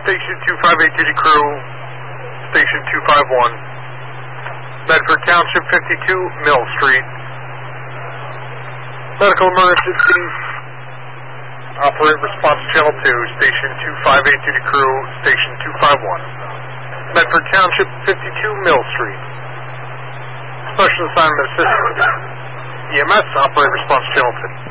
Station 258 duty crew, Station 251, Medford Township 52 Mill Street. Medical emergency, operate response channel 2, Station 258 duty crew, Station 251, Medford Township 52 Mill Street. Special assignment assistant, EMS, operate response channel 50.